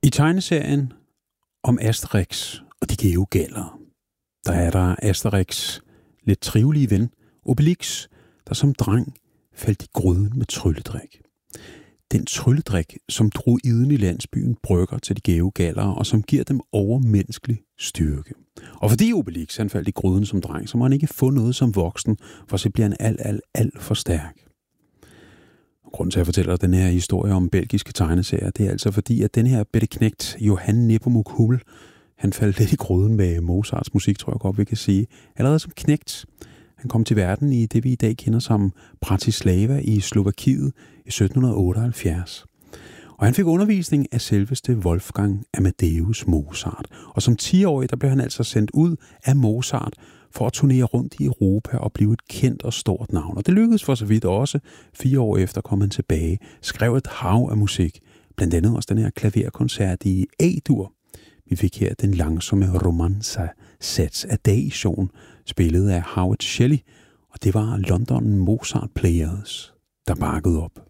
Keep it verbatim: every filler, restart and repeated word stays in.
I tegneserien om Asterix og de geogaller, der er der Asterix' lidt trivelige ven, Obelix, der som dreng faldt i gryden med trylledrik. Den trylledrik, som druiden i landsbyen brygger til de geogallere, og som giver dem overmenneskelig styrke. Og fordi Obelix han faldt i gryden som dreng, så må han ikke få noget som voksen, for så bliver han alt, alt, alt for stærk. Og grunden til at fortælle den her historie om belgiske tegneserier, det er altså fordi, at den her Bette Knægt, Johan Nepomuk Hummel, han faldt lidt i gryden med Mozarts musik, tror jeg godt, vi kan sige. Allerede som knægt. Han kom til verden i det, vi i dag kender som Bratislava i Slovakiet i sytten otteoghalvfjerds. Og han fik undervisning af selveste Wolfgang Amadeus Mozart. Og som ti-årig, der blev han altså sendt ud af Mozart for at turnere rundt i Europa og blive et kendt og stort navn. Og det lykkedes for så vidt også. Fire år efter kom han tilbage, skrev et hav af musik. Blandt andet også den her klaverkoncert i A-dur. Vi fik her den langsomme romanza Sats Adagation, spillet af Howard Shelley, og det var London Mozart Players, der bakkede op.